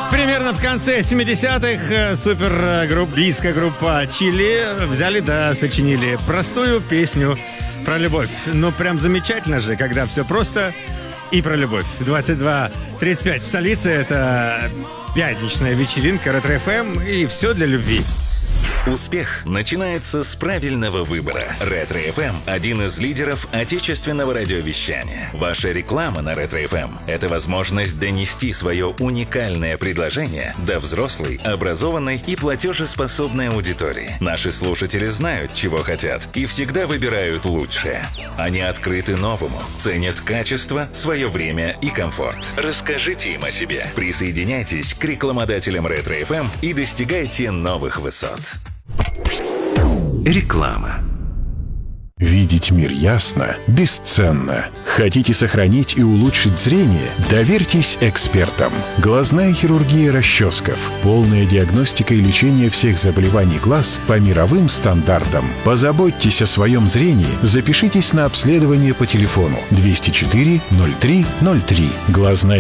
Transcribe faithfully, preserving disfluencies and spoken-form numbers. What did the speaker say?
Примерно в конце семидесятых супергруппийская группа Чили взяли да сочинили простую песню про любовь. Ну, прям замечательно же, когда все просто и про любовь. двадцать два тридцать пять в столице. Это пятничная вечеринка Ретро-эф эм и все для любви. Успех начинается с правильного выбора. Ретро-эф эм – один из лидеров отечественного радиовещания. Ваша реклама на Ретро-эф эм – это возможность донести свое уникальное предложение до взрослой, образованной и платежеспособной аудитории. Наши слушатели знают, чего хотят, и всегда выбирают лучшее. Они открыты новому, ценят качество, свое время и комфорт. Расскажите им о себе. Присоединяйтесь к рекламодателям Ретро-эф эм и достигайте новых высот. Реклама. Видеть мир ясно бесценно. Хотите сохранить и улучшить зрение? Доверьтесь экспертам. Глазная хирургия расческов. Полная диагностика и лечение всех заболеваний глаз по мировым стандартам. Позаботьтесь о своем зрении. Запишитесь на обследование по телефону двести четыре ноль три ноль три. Глазная